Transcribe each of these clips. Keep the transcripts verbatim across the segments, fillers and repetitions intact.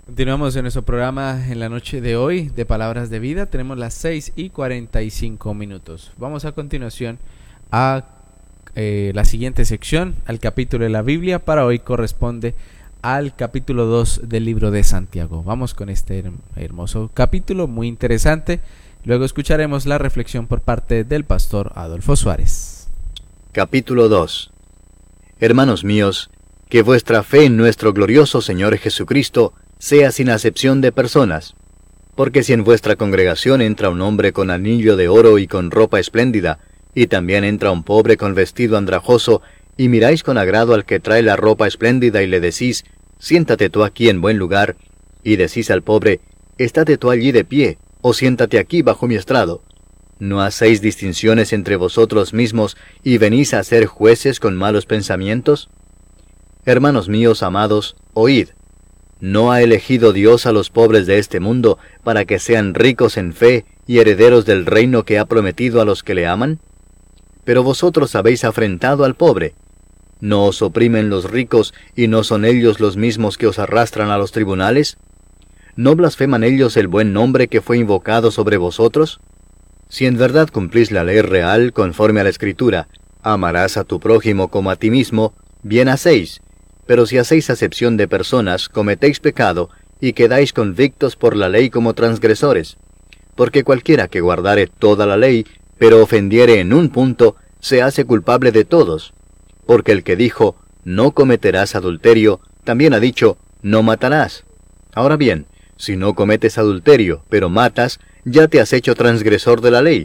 Continuamos en nuestro programa en la noche de hoy de Palabras de Vida. Tenemos las seis y cuarenta y cinco minutos. Vamos a continuación a eh, la siguiente sección, al capítulo de la Biblia. Para hoy corresponde al capítulo dos del libro de Santiago. Vamos con este hermoso capítulo, muy interesante. Luego escucharemos la reflexión por parte del pastor Adolfo Suárez. Capítulo dos. Hermanos míos, que vuestra fe en nuestro glorioso Señor Jesucristo sea sin acepción de personas. Porque si en vuestra congregación entra un hombre con anillo de oro y con ropa espléndida, y también entra un pobre con vestido andrajoso, y miráis con agrado al que trae la ropa espléndida y le decís, siéntate tú aquí en buen lugar, y decís al pobre, estate tú allí de pie, o siéntate aquí bajo mi estrado. ¿No hacéis distinciones entre vosotros mismos y venís a ser jueces con malos pensamientos? Hermanos míos amados, oíd. ¿No ha elegido Dios a los pobres de este mundo para que sean ricos en fe y herederos del reino que ha prometido a los que le aman? Pero vosotros habéis afrentado al pobre. ¿No os oprimen los ricos y no son ellos los mismos que os arrastran a los tribunales? ¿No blasfeman ellos el buen nombre que fue invocado sobre vosotros? Si en verdad cumplís la ley real conforme a la Escritura, amarás a tu prójimo como a ti mismo, bien hacéis. Pero si hacéis acepción de personas, cometéis pecado, y quedáis convictos por la ley como transgresores. Porque cualquiera que guardare toda la ley, pero ofendiere en un punto, se hace culpable de todos. Porque el que dijo, no cometerás adulterio, también ha dicho, no matarás. Ahora bien, si no cometes adulterio, pero matas, ya te has hecho transgresor de la ley.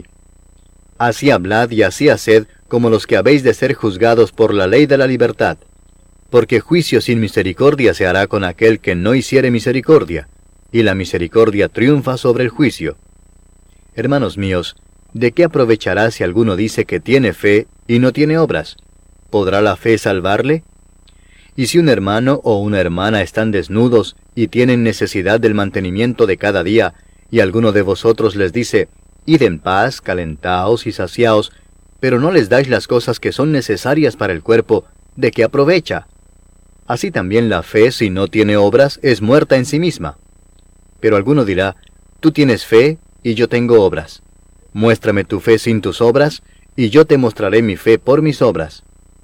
Así hablad y así haced, como los que habéis de ser juzgados por la ley de la libertad. Porque juicio sin misericordia se hará con aquel que no hiciere misericordia, y la misericordia triunfa sobre el juicio. Hermanos míos, ¿de qué aprovechará si alguno dice que tiene fe y no tiene obras? ¿Podrá la fe salvarle? Y si un hermano o una hermana están desnudos y tienen necesidad del mantenimiento de cada día, y alguno de vosotros les dice, id en paz, calentaos y saciaos, pero no les dais las cosas que son necesarias para el cuerpo, ¿de qué aprovecha? Así también la fe, si no tiene obras, es muerta en sí misma. Pero alguno dirá, tú tienes fe, y yo tengo obras. Muéstrame tu fe sin tus obras, y yo te mostraré mi fe por mis obras.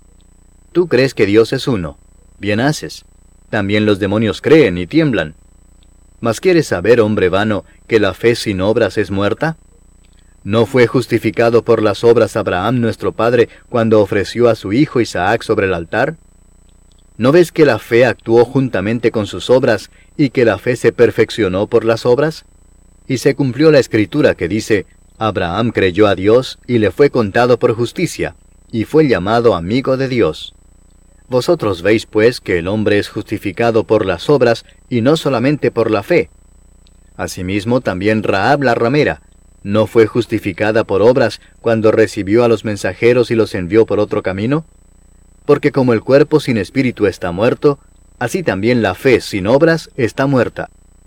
Tú crees que Dios es uno. Bien haces. También los demonios creen y tiemblan. ¿Mas quieres saber, hombre vano, que la fe sin obras es muerta? ¿No fue justificado por las obras Abraham nuestro padre cuando ofreció a su hijo Isaac sobre el altar? ¿No ves que la fe actuó juntamente con sus obras, y que la fe se perfeccionó por las obras? Y se cumplió la escritura que dice, Abraham creyó a Dios, y le fue contado por justicia, y fue llamado amigo de Dios. Vosotros veis pues que el hombre es justificado por las obras, y no solamente por la fe. Asimismo también Rahab la ramera, ¿no fue justificada por obras cuando recibió a los mensajeros y los envió por otro camino? Porque como el cuerpo sin espíritu está muerto, así también la fe sin obras está muerta.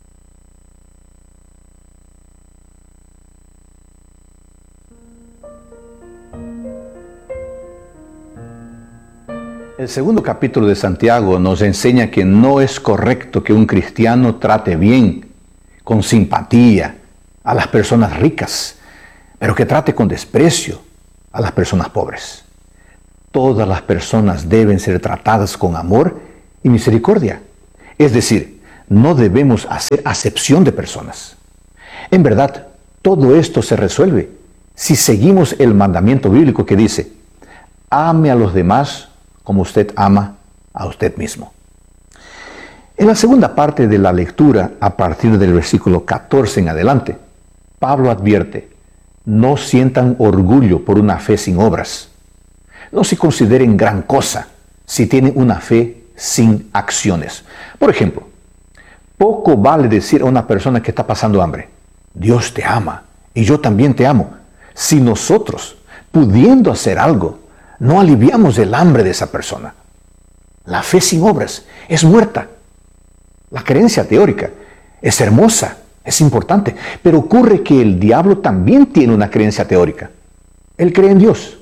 El segundo capítulo de Santiago nos enseña que no es correcto que un cristiano trate bien, con simpatía, a las personas ricas, pero que trate con desprecio a las personas pobres. Todas las personas deben ser tratadas con amor y misericordia. Es decir, no debemos hacer acepción de personas. En verdad, todo esto se resuelve si seguimos el mandamiento bíblico que dice, ame a los demás como usted ama a usted mismo. En la segunda parte de la lectura, a partir del versículo catorce en adelante, Pablo advierte, no sientan orgullo por una fe sin obras. No se consideren gran cosa si tienen una fe sin acciones. Por ejemplo, poco vale decir a una persona que está pasando hambre, Dios te ama y yo también te amo, si nosotros, pudiendo hacer algo, no aliviamos el hambre de esa persona. La fe sin obras es muerta. La creencia teórica es hermosa, es importante, pero ocurre que el diablo también tiene una creencia teórica. Él cree en Dios.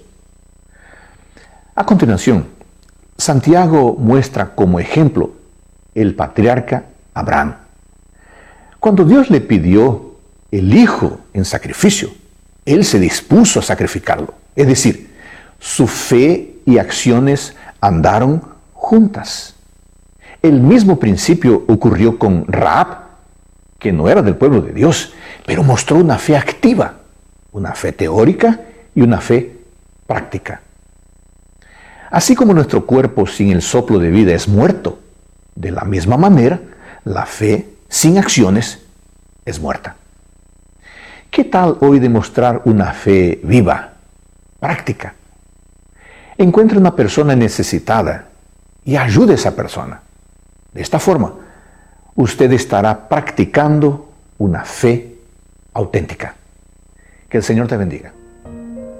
A continuación, Santiago muestra como ejemplo el patriarca Abraham. Cuando Dios le pidió el Hijo en sacrificio, Él se dispuso a sacrificarlo. Es decir, su fe y acciones andaron juntas. El mismo principio ocurrió con Rahab, que no era del pueblo de Dios, pero mostró una fe activa, una fe teórica y una fe práctica. Así como nuestro cuerpo sin el soplo de vida es muerto, de la misma manera, la fe sin acciones es muerta. ¿Qué tal hoy demostrar una fe viva, práctica? Encuentre una persona necesitada y ayude a esa persona. De esta forma, usted estará practicando una fe auténtica. Que el Señor te bendiga.